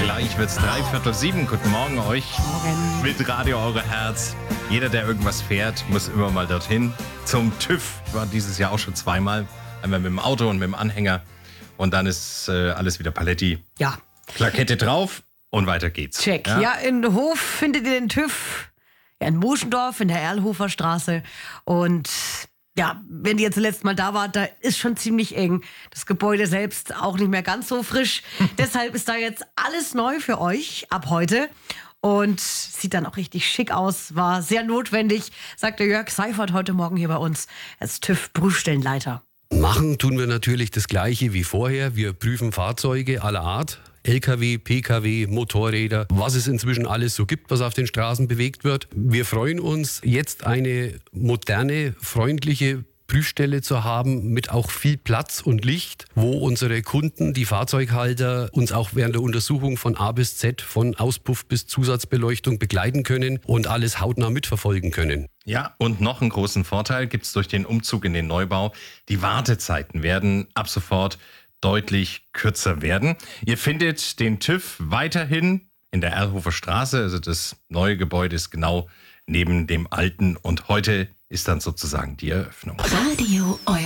Gleich wird's 6:45. Guten Morgen euch. Morgen. Mit Radio Eure Herz. Jeder, der irgendwas fährt, muss immer mal dorthin. Zum TÜV. Ich war dieses Jahr auch schon zweimal. Einmal mit dem Auto und mit dem Anhänger. Und dann ist alles wieder Paletti. Ja. Plakette drauf und weiter geht's. Check. Ja, in Hof findet ihr den TÜV. Ja, in Moschendorf, in der Erlhofer Straße. Und ja, wenn ihr zuletzt mal da wart, da ist schon ziemlich eng. Das Gebäude selbst auch nicht mehr ganz so frisch. Deshalb ist da jetzt alles neu für euch ab heute. Und sieht dann auch richtig schick aus. War sehr notwendig, sagt der Jörg Seifert heute Morgen hier bei uns als TÜV-Prüfstellenleiter. Machen tun wir natürlich das Gleiche wie vorher. Wir prüfen Fahrzeuge aller Art. LKW, PKW, Motorräder, was es inzwischen alles so gibt, was auf den Straßen bewegt wird. Wir freuen uns, jetzt eine moderne, freundliche Prüfstelle zu haben mit auch viel Platz und Licht, wo unsere Kunden, die Fahrzeughalter, uns auch während der Untersuchung von A bis Z, von Auspuff bis Zusatzbeleuchtung begleiten können und alles hautnah mitverfolgen können. Ja, und noch einen großen Vorteil gibt's durch den Umzug in den Neubau. Die Wartezeiten werden ab sofort deutlich kürzer werden. Ihr findet den TÜV weiterhin in der Erlhofer Straße. Also das neue Gebäude ist genau neben dem alten. Und heute ist dann sozusagen die Eröffnung. Radio Eure